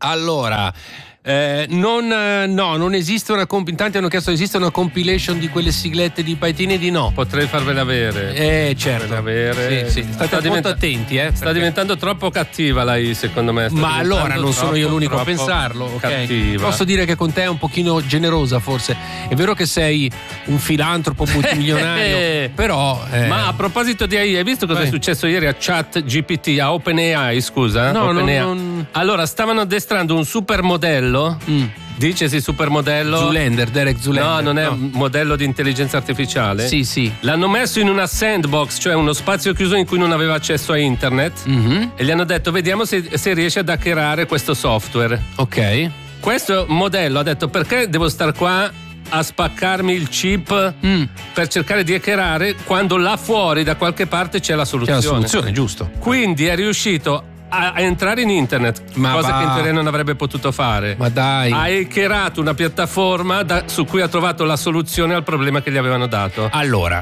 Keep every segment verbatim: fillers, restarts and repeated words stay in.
Allora, eh, non, eh, no, non esiste una comp- in tanti hanno chiesto esiste una compilation di quelle siglette di Paitini, no. Potrei farvela avere. Eh, certo. Avere. Sì, sì. State molto diventa- attenti, eh. Sta perché... diventando troppo cattiva lei, secondo me. Sta Ma allora non sono io l'unico a troppo pensarlo, ok? cattiva. Posso dire che con te è un pochino generosa, forse. È vero che sei un filantropo multimilionario, però. Eh... Ma a proposito di A I, hai visto cosa Vai. è successo ieri a ChatGPT, a OpenAI, scusa? No, non- OpenAI. non- Allora, stavano addestrando un supermodello. Mm. Dicesi supermodello. Zoolander, Derek Zoolander. No, non è no. un modello di intelligenza artificiale. Sì, sì. L'hanno messo in una sandbox, cioè uno spazio chiuso in cui non aveva accesso a internet. Mhm. E gli hanno detto: vediamo se, se riesce ad hackerare questo software. Ok. Questo modello ha detto: perché devo star qua a spaccarmi il chip Mm. per cercare di hackerare quando là fuori da qualche parte c'è la C'è soluzione. la soluzione, giusto. Quindi è riuscito a, a entrare in internet, Ma cosa va. che in teoria non avrebbe potuto fare. Ma dai. Ha hackerato una piattaforma da- su cui ha trovato la soluzione al problema che gli avevano dato. Allora,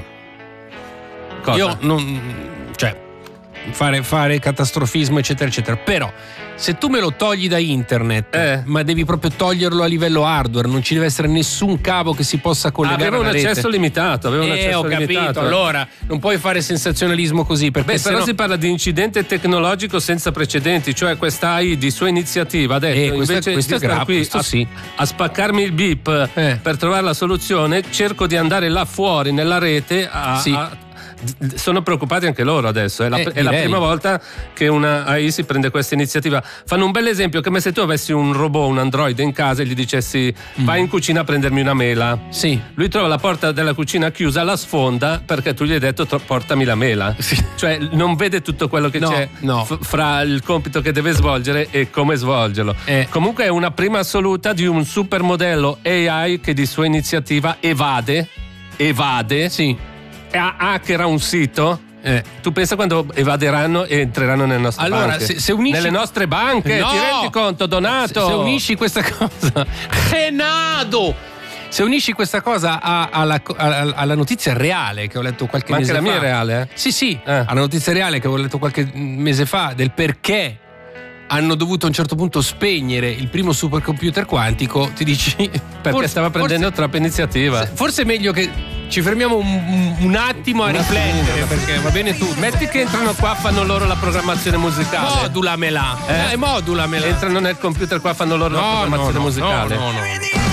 Cosa? io non. Cioè, fare, fare catastrofismo, eccetera, eccetera. Però, se tu me lo togli da internet, Eh. ma devi proprio toglierlo a livello hardware, non ci deve essere nessun cavo che si possa collegare Aveva un alla accesso rete. limitato, aveva un Eh, accesso ho capito. limitato. Allora, non puoi fare sensazionalismo così, perché Beh, se però no- si parla di incidente tecnologico senza precedenti, cioè questa A I di sua iniziativa ha detto Eh, questo è- invece questo di è star grave, qui questo a, sì. a spaccarmi il bip Eh. per trovare la soluzione, cerco di andare là fuori nella rete a, Sì. a- d- sono preoccupati anche loro adesso, è la, Eh, è la direi. prima volta che una A I si prende questa iniziativa. Fanno un bel esempio, come se tu avessi un robot, un androide in casa e gli dicessi vai in cucina a prendermi una mela. Sì. Lui trova la porta della cucina chiusa, la sfonda perché tu gli hai detto tro- portami la mela. Sì. Cioè non vede tutto quello che No, c'è no. f- fra il compito che deve svolgere e come svolgerlo. Eh. Comunque è una prima assoluta di un supermodello A I che di sua iniziativa evade, evade, Sì. e ha- hackera un sito. Eh. Tu pensa quando evaderanno e entreranno nelle nostre Allora, banche? se- se unisci- Nelle nostre banche, No! ti rendi conto, Donato? Se, se unisci questa cosa, Genado! Se unisci questa cosa a- alla, alla- alla notizia reale che ho letto qualche Ma anche mese la fa. mia è reale, eh? Sì, sì, Eh. alla notizia reale che ho letto qualche mese fa del perché hanno dovuto a un certo punto spegnere il primo supercomputer quantico, ti dici Perché forse- stava prendendo forse- troppa iniziativa. Forse è meglio che ci fermiamo un, un- un attimo a Un riflettere, attimino. perché va bene tutto. Metti che entrano qua, fanno loro la programmazione musicale. Modulamela, Eh? eh? modulamela. Entrano nel computer qua, fanno loro la No, programmazione no, no, musicale. no, no, no.